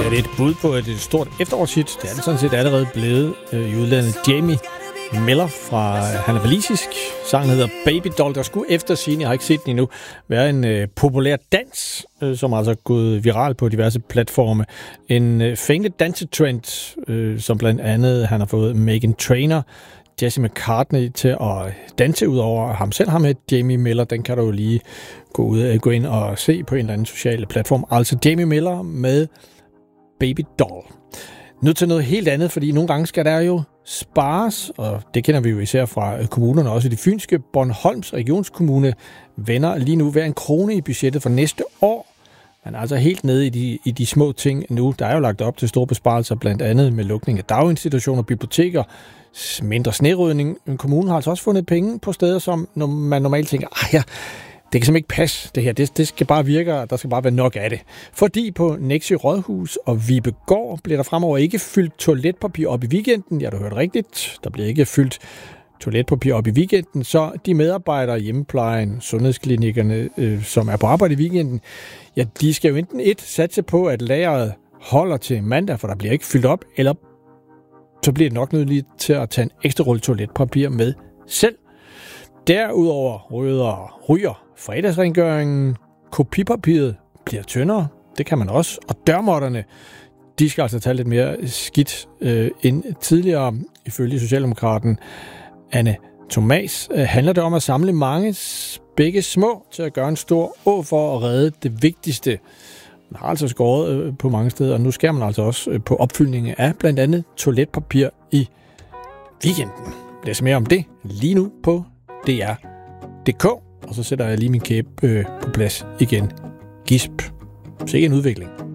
er det et bud på et stort efterårshit. Det er det sådan set allerede blevet i udlandet. Jamie Miller fra, han er walisisk. Sangen hedder Baby Doll. Der skulle efter sigende, jeg har ikke set den endnu, være en populær dans, som altså er gået viral på diverse platforme. En fængende dansetrend, som blandt andet han har fået Meghan Trainor, Jesse McCartney til at danse ud over ham selv. Ham med Jamie Miller, den kan du jo lige gå ind og se på en eller anden social platform. Altså Jamie Miller med Baby Doll. Nu til noget helt andet, fordi nogle gange skal der jo spares, og det kender vi jo især fra kommunerne, også de fynske. Bornholms Regionskommune vender lige nu hver en krone i budgettet for næste år. Man er altså helt nede i de små ting nu. Der er jo lagt op til store besparelser, blandt andet med lukning af daginstitutioner, biblioteker, mindre snerydning. Kommunen har altså også fundet penge på steder, som man normalt tænker, det kan simpelthen ikke passe, det her. Det skal bare virke, og der skal bare være nok af det. Fordi på Nexø Rådhus og Vibegård bliver der fremover ikke fyldt toiletpapir op i weekenden. Ja, du hørte rigtigt. Der bliver ikke fyldt toiletpapir op i weekenden, så de medarbejdere i hjemmeplejen, sundhedsklinikkerne, som er på arbejde i weekenden, ja, de skal jo enten satse på, at lageret holder til mandag, for der bliver ikke fyldt op, eller så bliver det nok nødvendigt til at tage en ekstra rulle toiletpapir med selv. Derudover ryger fredagsrengøringen, kopipapiret bliver tyndere, det kan man også, og dørmåtterne, de skal altså tage lidt mere skidt end tidligere. Ifølge Socialdemokraten Anne Thomas handler det om at samle mange begge små til at gøre en stor å for at redde det vigtigste. Man har altså skåret på mange steder, og nu skærer man altså også på opfyldningen af blandt andet toiletpapir i weekenden. Læs mere om det lige nu på DR.dk, og så sætter jeg lige min kæbe på plads igen. Gisp. Sikke en udvikling.